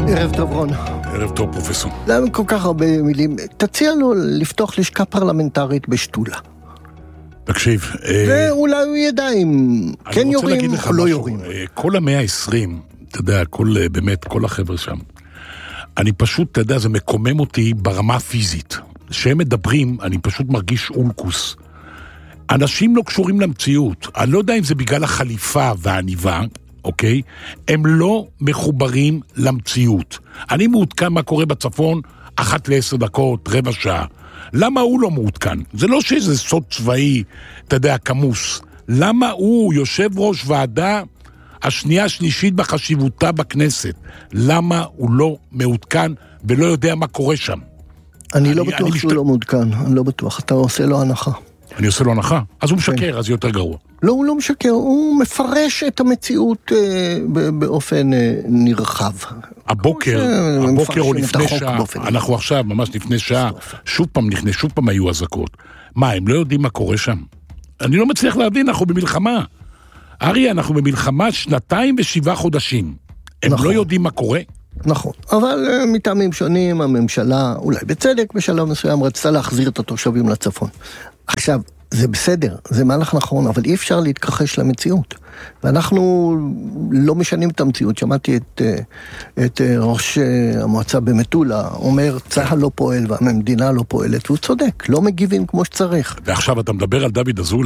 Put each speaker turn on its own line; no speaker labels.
ערב טוב רון.
ערב טוב פרופסור.
למה כל כך הרבה מילים? תציע לו לפתוח לשכה פרלמנטרית בשתולה.
תקשיב.
ואולי הוא ידע אם כן יורים או לא יורים.
כל ה-120, אתה יודע, באמת, כל החבר'ה שם. אני פשוט, אתה יודע, זה מקומם אותי ברמה הפיזית. שהם מדברים, אני פשוט מרגיש אולקוס. אנשים לא קשורים למציאות. אני לא יודע אם זה בגלל החליפה והעניבה, אוקיי? הם לא מחוברים למציאות. אני מעודכן מה קורה בצפון, 1 ל-10 דקות, רבע שעה. למה הוא לא מעודכן? זה לא שזה סוד צבאי, אתה יודע, כמוס. למה הוא יושב ראש ועדה השנייה השלישית בחשיבותה בכנסת? למה הוא לא מעודכן ולא יודע מה קורה שם?
אני לא בטוח שהוא לא מעודכן, אני לא בטוח. אתה עושה לו הנחה.
אני עושה לו הנחה? אז הוא משקר, אז זה יותר גרוע.
לא, הוא לא משקר, הוא מפרש את המציאות באופן נרחב.
הבוקר או לפני שעה, אנחנו עכשיו, ממש לפני שעה, שוב פעם היו אזעקות. מה, הם לא יודעים מה קורה שם? אני לא מצליח להבין, אנחנו במלחמה. אריה, אנחנו במלחמה 2.7 חודשים. הם לא יודעים מה קורה?
נכון, אבל מטעמים שונים, הממשלה, אולי בצדק בשלב מסוים, רצתה להחזיר את התושבים לצפון. עכשיו, זה בסדר, זה מהלך נכון, אבל אי אפשר להתכחש למציאות. ואנחנו לא משנים את המציאות. שמעתי את ראש המועצה במטולה, אומר, צה"ל לא פועל והמדינה לא פועלת, והוא צודק, לא מגיבים כמו שצריך.
ועכשיו אתה מדבר על דוד אזולאי.